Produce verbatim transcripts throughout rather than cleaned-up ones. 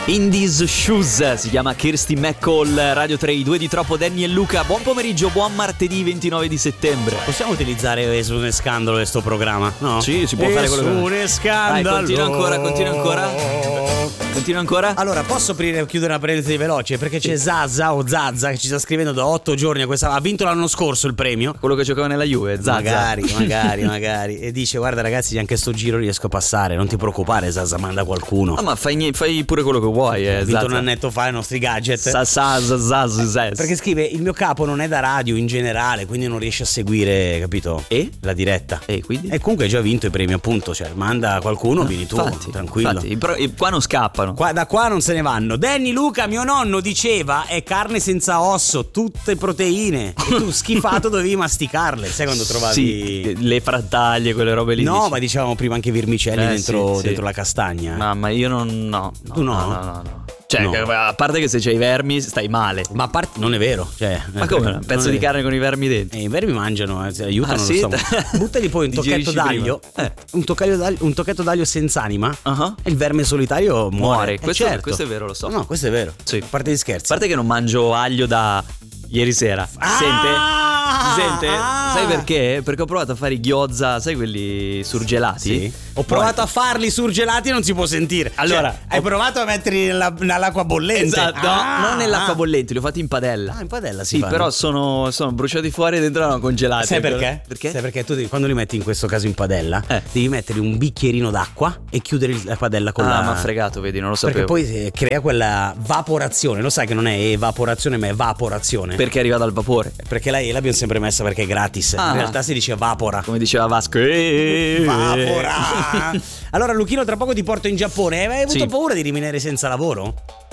In These Shoes si chiama Kirsty McCall, Radio tre, due di troppo, Danny e Luca. Buon pomeriggio, buon martedì ventinove di settembre. Possiamo utilizzare Esune Scandalo questo programma? No? Sì, si può fare quello che Esune Scandalo. Dai, continua ancora, continua ancora. Continua ancora? Allora, posso aprire e chiudere una parentesi veloce? Perché c'è Zaza o Zazza che ci sta scrivendo da otto giorni a questa. Ha vinto l'anno scorso il premio. Quello che giocava nella Juve, Zaza. Magari, magari, magari. E dice: guarda ragazzi, anche sto giro riesco a passare. Non ti preoccupare, Zaza, manda qualcuno. Ah, ma fai, fai pure quello che vuoi, eh, Ha vinto Zaza. un annetto fa i nostri gadget. Sa, sa, sa, sa, sa, sa. Perché scrive: il mio capo non è da radio in generale, quindi non riesce a seguire, capito? E? La diretta. E quindi? E comunque hai già vinto i premi, appunto. Cioè, manda qualcuno, vieni tu, Infatti, tranquillo. infatti, però, eh, qua non scappano. Qua, da qua non se ne vanno. Danny, Luca, mio nonno diceva: è carne senza osso, tutte proteine. E tu schifato dovevi masticarle. Sai quando trovavi Sì, le frattaglie, quelle robe lì. No, dici. ma dicevamo prima anche vermicelli Eh, dentro, sì, sì. dentro la castagna. Mamma, io non. No, no, Tu no? no, no, no, no. Cioè, No. a parte che se c'hai i vermi stai male. Ma a parte, non è vero. Cioè, Ma come? Un pezzo non è di vero. carne con i vermi dentro. E i vermi mangiano, eh, aiutano Ah, lo sì? stomaco. Buttali poi un tocchetto Digerisci d'aglio, prima. Eh. un, tocchetto d'aglio un tocchetto d'aglio senza anima. Uh-huh. E il verme solitario muore. Muore. Eh, Questo, certo. questo è vero, lo so. No, questo è vero. Sì. A parte gli scherzi. A parte che non mangio aglio da ieri sera. Si Ah! sente? Si sente? Ah! Sai perché? Perché ho provato a fare i gyoza, sai quelli surgelati? Sì. Ho provato a farli surgelati e non si può sentire. Allora, Cioè, hai provato a metterli nella- nell'acqua bollente. Esatto, Ah! non nell'acqua bollente, li ho fatti in padella. Ah, in padella si Sì, fanno. però sono, sono bruciati fuori e dentro erano congelati. Sai ancora. perché? Perché? Sai perché tu devi- quando li metti in questo caso in padella, Eh. devi mettere un bicchierino d'acqua e chiudere il- la padella con Ah, la. ma fregato, vedi, non lo Perché sapevo. poi eh, crea quella vaporazione. Lo sai che non è evaporazione, ma è vaporazione. Perché arriva dal vapore. Perché la E l'abbiamo sempre messa perché è gratis. Ah. In realtà si dice vapora. Come diceva Vasco. eh, Vapora. Allora, Luchino, tra poco ti porto in Giappone. Hai avuto Sì. paura di rimanere senza lavoro?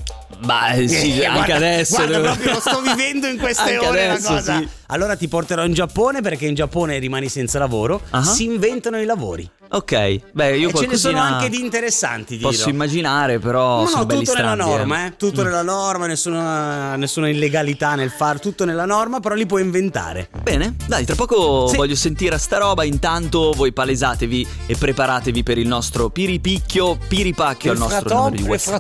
Ma eh, sì, Eh, anche guarda- adesso. Guarda, devo- proprio lo sto vivendo in queste Anche ore adesso, la cosa. sì. Allora ti porterò in Giappone perché in Giappone rimani senza lavoro. Ah. Si inventano i lavori. Ok, beh, io e ce ne sono qualcosina anche di interessanti, ti posso dirò. immaginare, però No, sono no, belli tutto nella strani, norma, eh. eh. Tutto nella norma, nessuna, nessuna illegalità nel far, tutto nella norma, però li puoi inventare. Bene, dai, tra poco Sì. voglio sentire sta roba. Intanto voi palesatevi e preparatevi per il nostro piripicchio, piripacchio al Nel nostro fratop- numero di nel WhatsApp.